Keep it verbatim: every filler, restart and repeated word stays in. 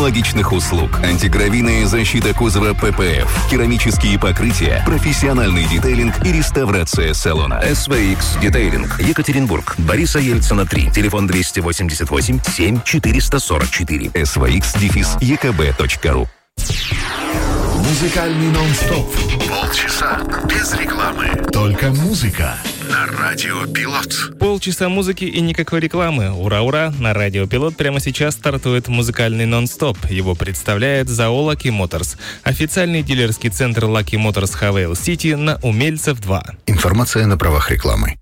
технологичных услуг, антигравийная защита кузова пэ пэ эф, керамические покрытия, профессиональный детейлинг и реставрация салона. эс ви икс Детейлинг. Екатеринбург. Бориса Ельцина, три. Телефон двести восемьдесят восемь семь четыреста сорок четыре. эс ви икс дефис е ка бэ точка ру. Музыкальный нон-стоп. Полчаса без рекламы. Только музыка на Радио Пилот. Полчаса музыки и никакой рекламы. Ура-ура! На Радио Пилот прямо сейчас стартует музыкальный нон-стоп. Его представляет ЗАО Lucky Motors. Официальный дилерский центр Lucky Motors Хавейл Сити на Умельцев два. Информация на правах рекламы.